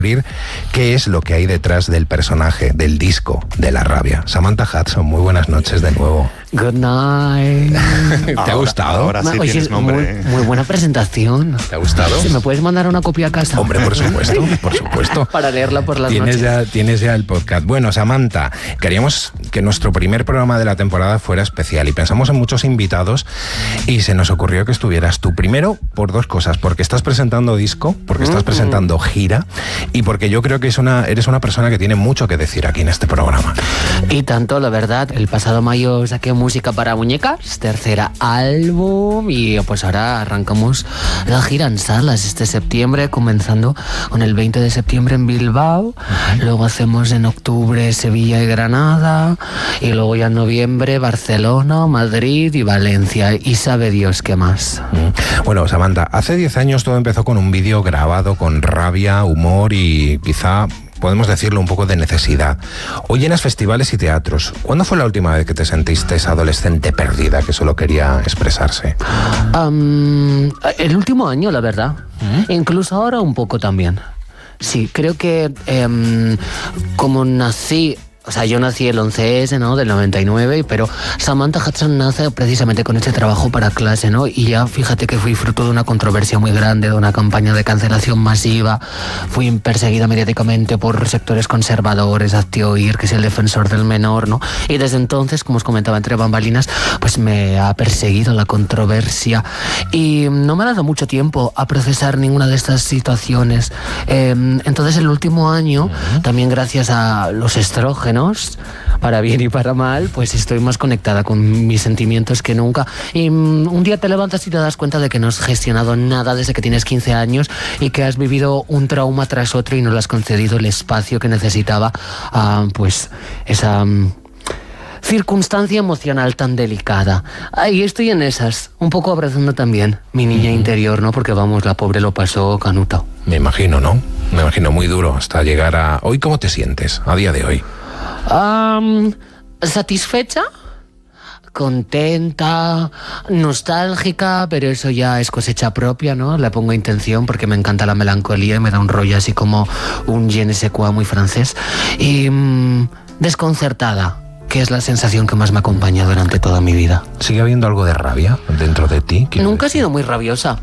qué es lo que hay detrás del personaje, del disco, de la rabia. Samantha Hudson, muy buenas noches de nuevo. Good night. ¿Te ha gustado? Ahora sí tienes nombre. Muy buena presentación. ¿Te ha gustado? ¿Me puedes mandar una copia a casa? Hombre, por supuesto, por supuesto. Para leerla por las noches. Tienes ya el podcast. Bueno, Samantha, queríamos que nuestro primer programa de la temporada fuera especial y pensamos en muchos invitados y se nos ocurrió que estuvieras tú. Primero, por dos cosas, porque estás presentando disco, porque estás presentando gira y porque yo creo que eres una persona que tiene mucho que decir aquí en este programa. Y tanto, la verdad, el pasado mayo saqué música para muñecas, tercera álbum, y pues ahora arrancamos la gira en salas este septiembre, comenzando con el 20 de septiembre en Bilbao, luego hacemos en octubre Sevilla y Granada, y luego ya en noviembre Barcelona, Madrid y Valencia, y sabe Dios qué más. Bueno, Samantha, hace 10 años todo empezó con un vídeo grabado con rabia, humor y quizá podemos decirlo un poco de necesidad. Hoy llenas festivales y teatros. ¿Cuándo fue la última vez que te sentiste esa adolescente perdida que solo quería expresarse? El último año, la verdad. Incluso ahora un poco también. Sí, creo que como nací... O sea, yo nací el 11S, ¿no? Del 99, pero Samantha Hudson nace precisamente con este trabajo para clase, ¿no? Y ya fíjate que fui fruto de una controversia muy grande, de una campaña de cancelación masiva. Fui perseguida mediáticamente por sectores conservadores, hazte oír, que es el defensor del menor, ¿no? Y desde entonces, como os comentaba entre bambalinas, pues me ha perseguido la controversia. Y no me ha dado mucho tiempo a procesar ninguna de estas situaciones. Entonces, el último año, también gracias a los estrógenos, para bien y para mal, pues estoy más conectada con mis sentimientos que nunca. Y un día te levantas y te das cuenta de que no has gestionado nada desde que tienes 15 años y que has vivido un trauma tras otro y no le has concedido el espacio que necesitaba a pues esa circunstancia emocional tan delicada. Ahí estoy en esas, un poco abrazando también mi niña interior, ¿no? Porque vamos, la pobre lo pasó canuto. Me imagino, ¿no? Me imagino muy duro hasta llegar a... ¿Hoy cómo te sientes a día de hoy? Satisfecha, contenta, nostálgica, pero eso ya es cosecha propia, ¿no? Le pongo intención porque me encanta la melancolía y me da un rollo así como un je ne sais quoi muy francés. Y desconcertada, que es la sensación que más me acompaña durante toda mi vida. ¿Sigue habiendo algo de rabia dentro de ti? Nunca he sido muy rabiosa.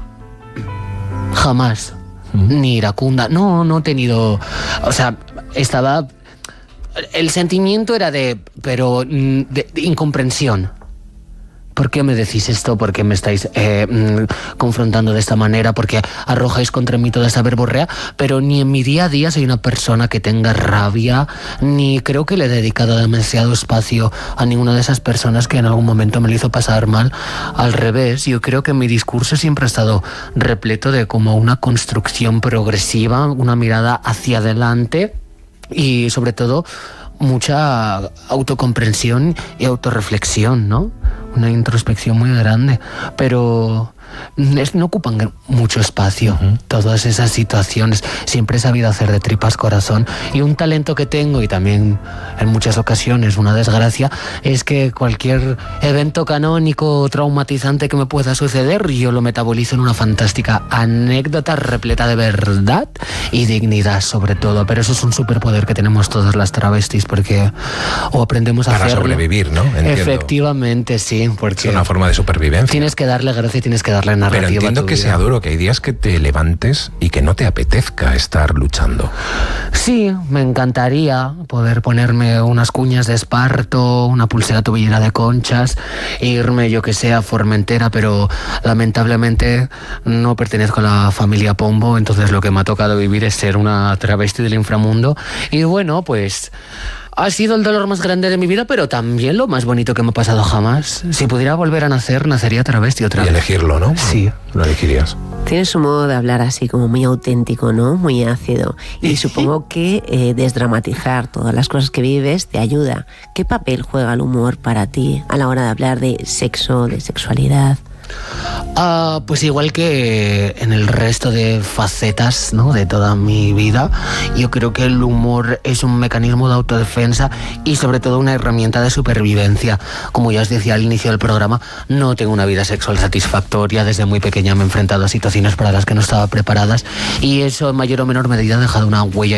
Jamás. Ni iracunda. No he tenido... O sea, estaba... El sentimiento era de incomprensión. ¿Por qué me decís esto? ¿Por qué me estáis confrontando de esta manera? ¿Por qué arrojáis contra mí toda esa verborrea? Pero ni en mi día a día soy una persona que tenga rabia, ni creo que le he dedicado demasiado espacio a ninguna de esas personas que en algún momento me lo hizo pasar mal. Al revés, yo creo que mi discurso siempre ha estado repleto de como una construcción progresiva, una mirada hacia adelante y sobre todo mucha autocomprensión y autorreflexión, ¿no? Una introspección muy grande, pero no ocupan mucho espacio todas esas situaciones. Siempre he sabido hacer de tripas corazón, y un talento que tengo, y también en muchas ocasiones una desgracia, es que cualquier evento canónico o traumatizante que me pueda suceder, yo lo metabolizo en una fantástica anécdota repleta de verdad y dignidad sobre todo. Pero eso es un superpoder que tenemos todas las travestis, porque o aprendemos a hacerlo para sobrevivir, ¿no? Entiendo. Efectivamente, sí, porque es una forma de supervivencia. Tienes que darle gracia y tienes que darle narrativa. Pero entiendo que sea duro, que hay días que te levantes y que no te apetezca estar luchando. Sí, me encantaría poder ponerme unas cuñas de esparto, una pulsera tobillera de conchas, e irme, yo que sé, a Formentera, pero lamentablemente no pertenezco a la familia Pombo, entonces lo que me ha tocado vivir es ser una travesti del inframundo. Y bueno, pues... ha sido el dolor más grande de mi vida, pero también lo más bonito que me ha pasado jamás. Si pudiera volver a nacer, nacería travesti otra vez. Y elegirlo, ¿no? Sí. Lo elegirías. Tienes un modo de hablar así como muy auténtico, ¿no? Muy ácido. Y supongo que desdramatizar todas las cosas que vives te ayuda. ¿Qué papel juega el humor para ti a la hora de hablar de sexo, de sexualidad? Pues igual que en el resto de facetas, ¿no?, de toda mi vida, yo creo que el humor es un mecanismo de autodefensa y sobre todo una herramienta de supervivencia. Como ya os decía al inicio del programa, no tengo una vida sexual satisfactoria. Desde muy pequeña me he enfrentado a situaciones para las que no estaba preparadas y eso en mayor o menor medida ha dejado una huella